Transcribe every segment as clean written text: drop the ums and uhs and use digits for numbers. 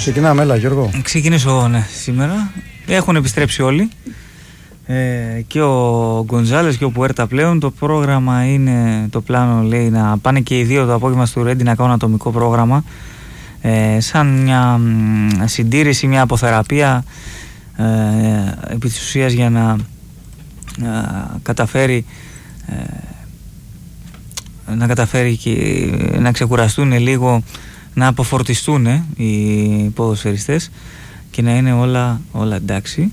Ξεκινάμε, έλα Γιώργο. Ξεκινήσω σήμερα. Έχουν επιστρέψει όλοι. Και ο Γκονζάλες και ο Πουέρτα πλέον. Το πρόγραμμα είναι, το πλάνο λέει να πάνε και οι δύο το απόγευμα στο Ρέντι να κάνουν ατομικό πρόγραμμα. Σαν μια συντήρηση, μια αποθεραπεία επί της ουσίας για να καταφέρει και να ξεκουραστούν λίγο, να αποφορτιστούν οι ποδοσφαιριστές και να είναι όλα εντάξει.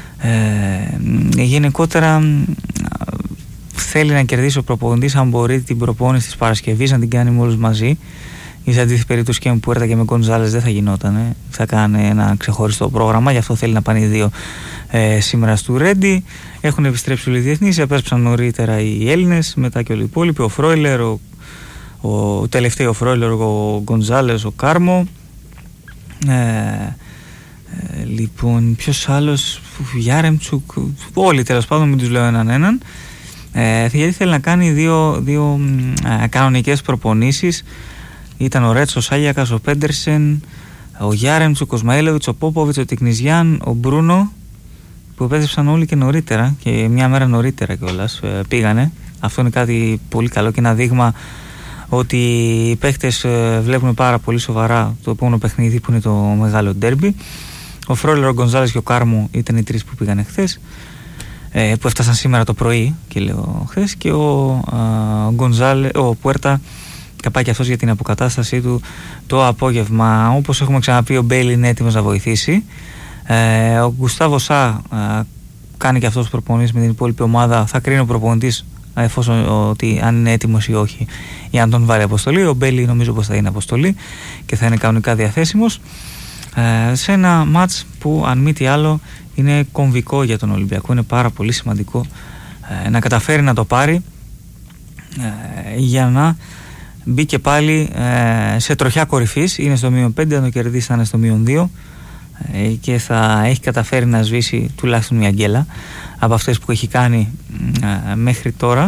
Γενικότερα θέλει να κερδίσει ο προπονητής, αν μπορεί, την προπόνηση της Παρασκευής να την κάνει με όλους μαζί. Σε αντίθετη περίπτωση και με Πουέρτα και με Γκονζάλες δεν θα γινόταν. Θα κάνει ένα ξεχωριστό πρόγραμμα, γι' αυτό θέλει να πάνε οι δύο σήμερα στο Ρέντι. Έχουν επιστρέψει όλοι οι διεθνείς, επέστρεψαν νωρίτερα οι Έλληνες, μετά και όλοι οι υπόλοιποι. Ο Φρόιλερ, ο τελευταίο Φρόιλερ, ο Γκονζάλες, ο Κάρμο. Λοιπόν, ποιος άλλος, Γιάρεμτσουκ, όλοι τέλος πάντων, μην τους λέω έναν. Γιατί θέλει να κάνει δύο κανονικές προπονήσεις. Ήταν ο Ρέτσο, ο Σάλιακας, ο Πέντερσεν, ο Γιάρεμτσουκ, ο Κοσμαήλοβιτς, ο Πόποβιτς, ο Τικνιζιάν, ο Μπρούνο, που επέστρεψαν όλοι και νωρίτερα και μια μέρα νωρίτερα κιόλας πήγανε. Αυτό είναι κάτι πολύ καλό και ένα δείγμα ότι οι παίχτες βλέπουν πάρα πολύ σοβαρά το επόμενο παιχνίδι που είναι το μεγάλο ντέρμπι. Ο Φρόιλερ, ο Γκονζάλες και ο Κάρμο ήταν οι τρεις που πήγανε χθες, που έφτασαν σήμερα το πρωί και λέω χθες, και ο Πουέρτα καπάκι αυτός για την αποκατάστασή του το απόγευμα. Όπως έχουμε ξαναπεί, ο Μπέιλι είναι έτοιμος να βοηθήσει. Ο Γκουστάβο Σα κάνει και αυτός προπονήσεις με την υπόλοιπη ομάδα. Θα κρίνει ο προπονητής εφόσον ότι αν είναι έτοιμος ή όχι, ή αν τον βάλει αποστολή. Ο Μπέιλι νομίζω πως θα είναι αποστολή και θα είναι κανονικά διαθέσιμος σε ένα μάτς που, αν μη τι άλλο, είναι κομβικό για τον Ολυμπιακό. Είναι πάρα πολύ σημαντικό να καταφέρει να το πάρει για να μπει και πάλι σε τροχιά κορυφής. Είναι στο -5, αν το κερδίσει θα είναι στο -2 και θα έχει καταφέρει να σβήσει τουλάχιστον μια γκέλα από αυτές που έχει κάνει μέχρι τώρα.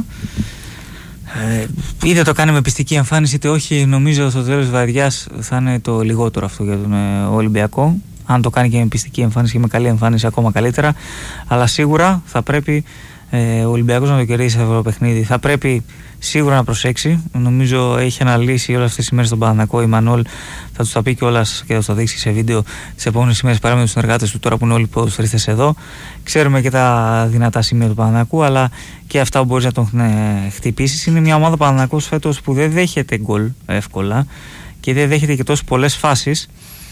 Είτε το κάνει με πιστική εμφάνιση είτε όχι, νομίζω στο τέλος της βαριάς θα είναι το λιγότερο αυτό για τον Ολυμπιακό. Αν το κάνει και με πιστική εμφάνιση και με καλή εμφάνιση, ακόμα καλύτερα. Αλλά σίγουρα θα πρέπει ο Ολυμπιακός να το κερδίσει αυτό το παιχνίδι. Θα πρέπει σίγουρα να προσέξει. Νομίζω έχει αναλύσει όλες αυτές τις ημέρες τον Παναθηναϊκό. Η Μανώλ θα τους τα πει κιόλας και θα τους τα δείξει σε βίντεο τις επόμενες ημέρες παρά με τους συνεργάτες του, τώρα που είναι όλοι οι ποδοσφαιριστές εδώ. Ξέρουμε και τα δυνατά σημεία του Παναθηναϊκού, αλλά και αυτά που μπορείς να τον χτυπήσεις. Είναι μια ομάδα Παναθηναϊκός φέτος που δεν δέχεται γκολ εύκολα και δεν δέχεται και τόσο πολλές φάσεις.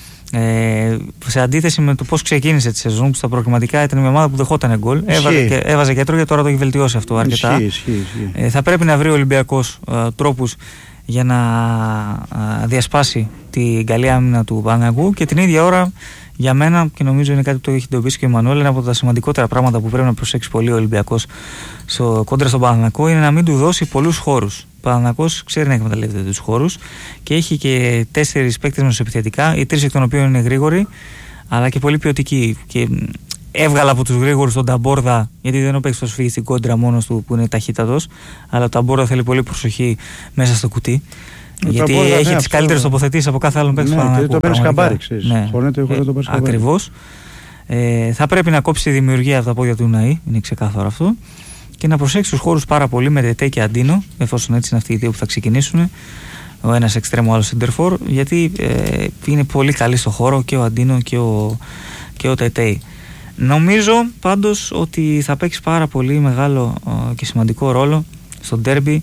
Σε αντίθεση με το πώς ξεκίνησε τη σεζόν, που στα προκριματικά ήταν μια ομάδα που δεχόταν γκολ, έβαζε και έτρωγε, τώρα το έχει βελτιώσει αυτό αρκετά. Θα πρέπει να βρει ο Ολυμπιακός τρόπους για να διασπάσει την καλή άμυνα του Παναθηναϊκού, και την ίδια ώρα για μένα, και νομίζω είναι κάτι που το έχει εντοπίσει και ο Μανώλη, ένα από τα σημαντικότερα πράγματα που πρέπει να προσέξει πολύ ο Ολυμπιακός κόντρα στον Παναθηναϊκό είναι να μην του δώσει πολλούς χώρους. Ο Παναθηναϊκός ξέρει να εκμεταλλεύεται τους χώρους και έχει και 4 παίκτες μεσοεπιθετικά, οι 3 εκ των οποίων είναι γρήγοροι αλλά και πολύ ποιοτικοί. Και έβγαλα από τους γρήγορους τον Ταμπόρδα, γιατί δεν είναι ο παίκτης που θα σου φύγει στην κόντρα μόνος του που είναι ταχύτατος, αλλά ο Ταμπόρδα θέλει πολύ προσοχή μέσα στο κουτί. Γιατί έχει τις καλύτερες τοποθετήσεις από κάθε άλλον παίκτη του Παναθηναϊκού. Το παίρνει χαμπάρι, ξέρεις. Ακριβώς. Θα πρέπει να κόψει τη δημιουργία από τα πόδια του Ναΐ, είναι ξεκάθαρο αυτό, και να προσέξει τους χώρους πάρα πολύ με Τετέ και Αντίνο, εφόσον έτσι είναι αυτοί οι δύο που θα ξεκινήσουν. Ο ένας εξτρέμο, ο άλλος σεντερφόρ, γιατί είναι πολύ καλή στο χώρο και ο Αντίνο και ο Τετέ. Νομίζω πάντως ότι θα παίξει πάρα πολύ μεγάλο και σημαντικό ρόλο στο ντέρμπι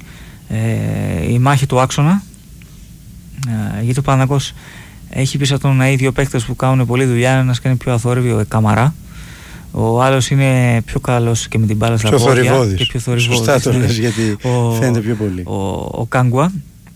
η μάχη του άξονα, γιατί ο Παναθηναϊκός έχει πίσω από τον Ναΐ 2 παίκτες που κάνουν πολλή δουλειά. Ένας κάνει πιο αθόρυβη, ο Καμαρά. Ο άλλος είναι πιο καλός και με την μπάλα στα πόδια και πιο θορυβόδης. Σωστά το λες, γιατί φαίνεται πιο πολύ. Ο Κάγκουα.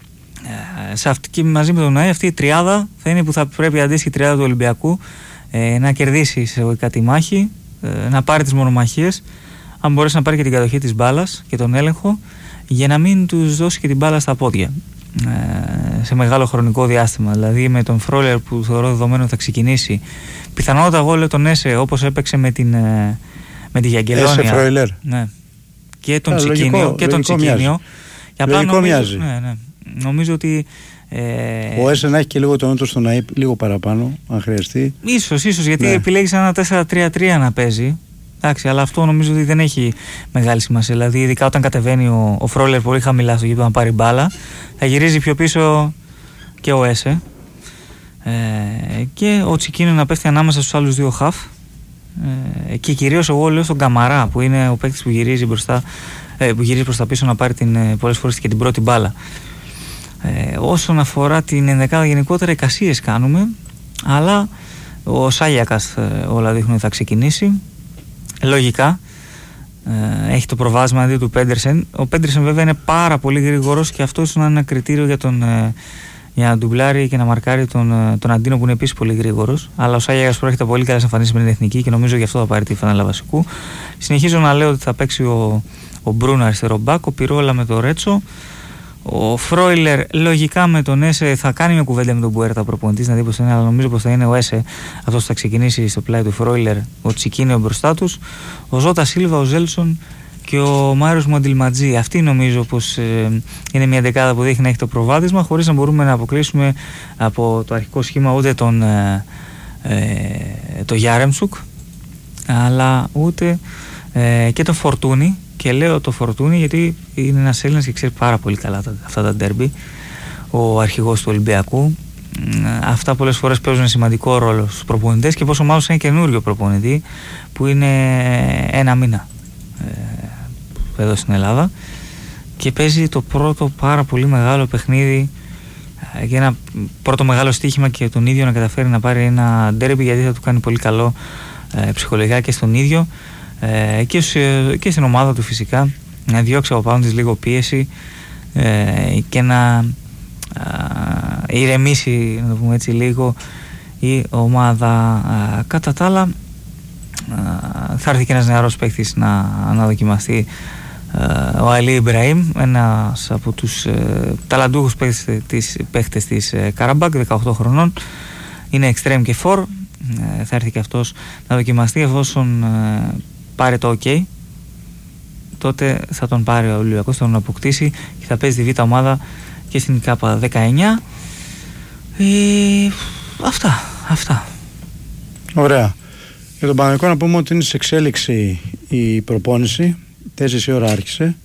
Και μαζί με τον Ναΐ αυτή η τριάδα θα είναι που θα πρέπει, αντίστοιχη τριάδα του Ολυμπιακού, να κερδίσει εισαγωγικά τη μάχη, να πάρει τις μονομαχίες, αν μπορέσει να πάρει και την κατοχή της μπάλας και τον έλεγχο, για να μην τους δώσει και την μπάλα στα πόδια σε μεγάλο χρονικό διάστημα. Δηλαδή με τον Φρόιλερ που θεωρώ δεδομένο θα ξεκινήσει, πιθανότατα εγώ λέω τον Έσε, όπως έπαιξε με τη Γιαγγελόνια. Έσε Φρόιλερ. Ναι. Και τον Τσικίνιο. Και τον Τσικίνιο. Λογικό μοιάζει. Νομίζω ότι Ο Έσε να έχει και λίγο τον ότο στον ΑΕΠ, λίγο παραπάνω, αν χρειαστεί. Ίσως, γιατί επιλέγεις ένα 4-3-3 να παίζει. Εντάξει, αλλά αυτό νομίζω ότι δεν έχει μεγάλη σημασία. Δηλαδή, ειδικά όταν κατεβαίνει ο Φρόιλερ πολύ χαμηλά στο γήπεδο να πάρει μπάλα, θα γυρίζει πιο πίσω και ο Έσε. Και ο Τσικίνιο να πέφτει ανάμεσα στους άλλους δύο χαφ. Και κυρίως εγώ λέω στον Καμαρά, που είναι ο παίκτης που γυρίζει προς τα πίσω να πάρει πολλές φορές και την πρώτη μπάλα. Όσον αφορά την ενδεκάδα γενικότερα, εικασίες κάνουμε, αλλά ο Σάγιακας όλα δείχνουν ότι θα ξεκινήσει. Λογικά έχει το προβάδισμα αντί του Πέντερσεν. Ο Πέντερσεν βέβαια είναι πάρα πολύ γρήγορος και αυτό είναι ένα κριτήριο για να ντουμπλάρει και να μαρκάρει τον Αντίνο, που είναι επίσης πολύ γρήγορος. Αλλά ο Σάγιακας προέρχεται πολύ καλές εμφανίσεις με την εθνική και νομίζω γι' αυτό θα πάρει τη φανέλα βασικού. Συνεχίζω να λέω ότι θα παίξει ο Μπρούνα αριστερό μπακ, ο Πιρόλα με το Ρέτσο. Ο Φρόιλερ λογικά με τον Έσε θα κάνει μια κουβέντα με τον Μπουέρτα προπονητής να δει πως θα είναι, αλλά νομίζω πως θα είναι ο Έσε αυτός που θα ξεκινήσει στο πλάι του Φρόιλερ, ο Τσικίνιο μπροστά τους, ο Ζώτα Σίλβα, ο Ζέλσον και ο Μάριος Μοντιλματζή. Αυτή νομίζω πως είναι μια δεκάδα που δείχνει να έχει το προβάδισμα, χωρίς να μπορούμε να αποκλείσουμε από το αρχικό σχήμα ούτε το Γιάρεμτσουκ, αλλά ούτε και το Φορτούνι. Και λέω το Φορτούνι γιατί είναι ένας Έλληνας και ξέρει πάρα πολύ καλά αυτά τα ντέρμπι, ο αρχηγός του Ολυμπιακού. Αυτά πολλές φορές παίζουν σημαντικό ρόλο στους προπονητές και πόσο μάλλον σε ένα καινούριο προπονητή που είναι ένα μήνα εδώ στην Ελλάδα και παίζει το πρώτο πάρα πολύ μεγάλο παιχνίδι και ένα πρώτο μεγάλο στοίχημα και τον ίδιο να καταφέρει να πάρει ένα ντέρμπι, γιατί θα του κάνει πολύ καλό ψυχολογικά και στον ίδιο και στην ομάδα του φυσικά, να διώξει από πάνω της λίγο πίεση και να ηρεμήσει, να το πούμε έτσι, λίγο η ομάδα. Κατά τα άλλα θα έρθει και ένας νεαρός παίκτης να δοκιμαστεί, ο Αλή Ιμπραήμ, ένας από τους ταλαντούχους παίκτες της Καραμπάκ, 18 χρονών, είναι extreme και 4. Θα έρθει και αυτός να δοκιμαστεί. Εφόσον πάρει το OK, τότε θα τον πάρει ο Ολυμπιακός, θα τον αποκτήσει και θα παίζει τη β' ομάδα και στην ΚΑΠΑ 19. Αυτά. Ωραία. Για τον Παναθηναϊκό να πούμε ότι είναι σε εξέλιξη η προπόνηση. 4 η ώρα άρχισε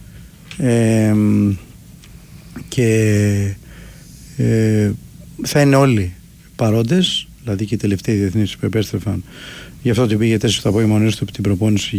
και θα είναι όλοι παρόντες, δηλαδή και οι τελευταίοι διεθνείς που επέστρεφαν. Γι' αυτό ότι πήγε 4 το απόγευμα νωρίς του την προπόνηση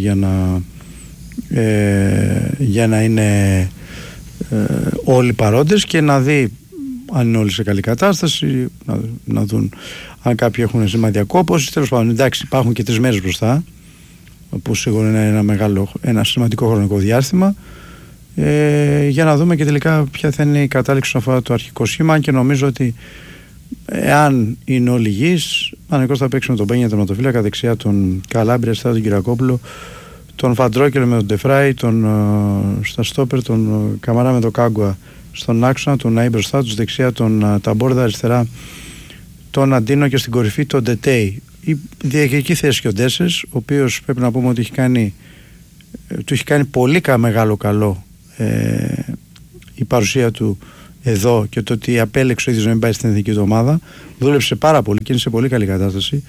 για να είναι όλοι παρόντες και να δει αν είναι όλοι σε καλή κατάσταση, να δουν αν κάποιοι έχουν σήμα διακόπωσης. Τέλος πάντων, εντάξει, υπάρχουν και 3 μέρες μπροστά, που σίγουρα είναι ένα σημαντικό χρονικό διάστημα, για να δούμε και τελικά ποια θα είναι η κατάληξη όσον αφορά το αρχικό σχήμα. Και νομίζω ότι εάν είναι όλοι υγιείς, Παναθηναϊκός θα παίξει με τον Μπένια τερματοφύλακα, δεξιά τον Καλάμπρια, αριστερά τον Κυρακόπουλο, τον Φαντρόκελ με τον Ντεφράι, στα στόπερ τον Καμαρά με τον Κάγκουα στον άξονα, τον Ναΐ μπροστά τους, δεξιά τον Ταμπόρδα, αριστερά τον Αντίνο και στην κορυφή τον Ντετέι. Η διακριτική θέση και ο Ντέσες, ο οποίος πρέπει να πούμε ότι του έχει κάνει πολύ μεγάλο καλό η παρουσία του εδώ και το ότι απέλεξε ο ίδιος να μην πάει στην εθνική του ομάδα. Δούλεψε πάρα πολύ και είναι σε πολύ καλή κατάσταση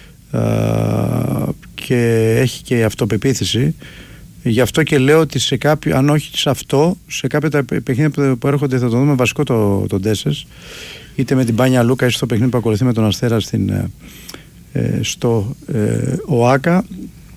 και έχει και αυτοπεποίθηση. Γι' αυτό και λέω ότι αν όχι σε αυτό, σε κάποια τα παιχνίδια που έρχονται θα το δούμε βασικό τον Ντέσες, είτε με την Μπάνια Λούκα είτε στο παιχνίδι που ακολουθεί με τον Αστέρα στο ΟΑΚΑ.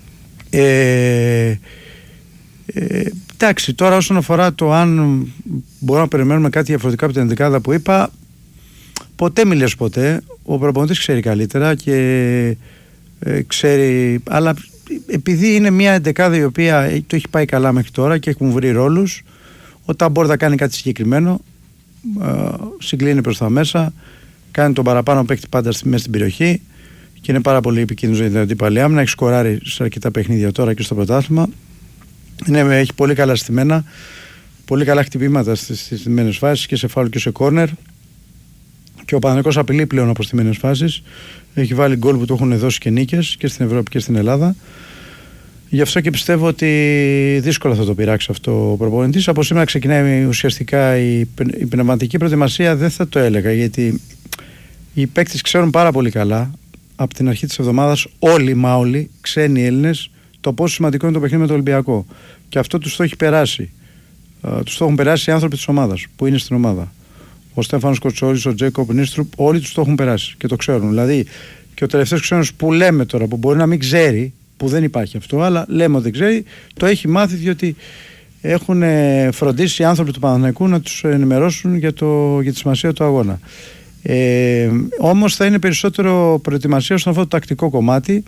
Εντάξει, τώρα όσον αφορά το αν μπορούμε να περιμένουμε κάτι διαφορετικά από την ενδεκάδα που είπα, ποτέ μιλες ποτέ. Ο προπονητής ξέρει καλύτερα και ξέρει, αλλά επειδή είναι μια ενδεκάδα η οποία το έχει πάει καλά μέχρι τώρα και έχουν βρει ρόλους, όταν μπορεί να κάνει κάτι συγκεκριμένο, συγκλίνει προς τα μέσα, κάνει τον παραπάνω παίκτη πάντα μέσα στην περιοχή και είναι πάρα πολύ επικίνδυνος για την αντίπαλη άμυνα. Έχει σκοράρει σε αρκετά παιχνίδια τώρα και στο πρωτάθλημα. Έχει πολύ καλά στημένα, πολύ καλά χτυπήματα στις στιμένες φάσεις και σε φάουλ και σε κόρνερ, και ο Παναθηναϊκός απειλεί πλέον από στιμένες φάσεις. Έχει βάλει γκολ που του έχουν δώσει και νίκες και στην Ευρώπη και στην Ελλάδα. Γι' αυτό και πιστεύω ότι δύσκολα θα το πειράξει αυτό ο προπονητής. Από σήμερα ξεκινάει ουσιαστικά η πνευματική προετοιμασία, δεν θα το έλεγα, γιατί οι παίκτες ξέρουν πάρα πολύ καλά από την αρχή της εβδομάδας, όλοι, ξένοι Έλληνες, το πόσο σημαντικό είναι το παιχνίδι με το Ολυμπιακό. Και αυτό τους το έχει περάσει. Τους το έχουν περάσει οι άνθρωποι της ομάδας που είναι στην ομάδα. Ο Στέφανος Κοτσόρης, ο Τζέικοπ Νίστρουπ, όλοι τους το έχουν περάσει και το ξέρουν. Δηλαδή και ο τελευταίος ξένος που λέμε τώρα, που μπορεί να μην ξέρει, που δεν υπάρχει αυτό, αλλά λέμε ότι δεν ξέρει, το έχει μάθει, διότι έχουν φροντίσει οι άνθρωποι του Παναθηναϊκού να τους ενημερώσουν για τη σημασία του αγώνα. Όμως θα είναι περισσότερο προετοιμασία στον αυτό το τακτικό κομμάτι,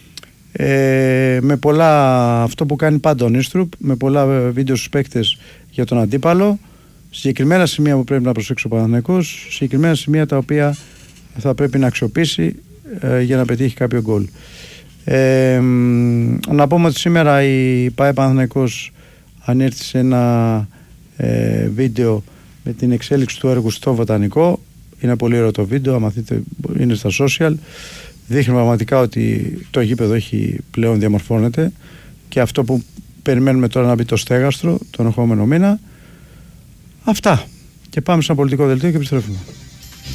με πολλά, αυτό που κάνει πάντα ο Νίστρουπ, με πολλά βίντεο στους παίκτες για τον αντίπαλο, συγκεκριμένα σημεία που πρέπει να προσέξει ο Παναθηναϊκός, συγκεκριμένα σημεία τα οποία θα πρέπει να αξιοποιήσει για να πετύχει κάποιο γκολ. Να πούμε ότι σήμερα η ΠΑΕ Παναθηναϊκός ανήρθε σε ένα βίντεο με την εξέλιξη του έργου στο Βοτανικό. Είναι πολύ ωραίο το βίντεο, άμα δείτε, είναι στα social. Δείχνει πραγματικά ότι το γήπεδο έχει πλέον διαμορφώνεται, και αυτό που περιμένουμε τώρα να μπει το στέγαστρο τον ερχόμενο μήνα. Αυτά. Και πάμε σε ένα πολιτικό δελτίο και επιστρέφουμε.